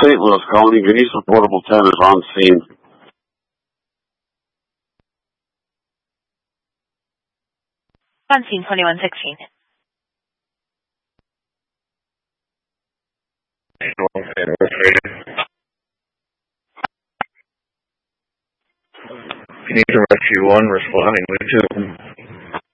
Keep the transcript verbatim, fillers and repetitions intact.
Saint Louis calling. Venisa Portable ten is on scene. On scene, twenty-one sixteen. Venisa Rescue one responding with two.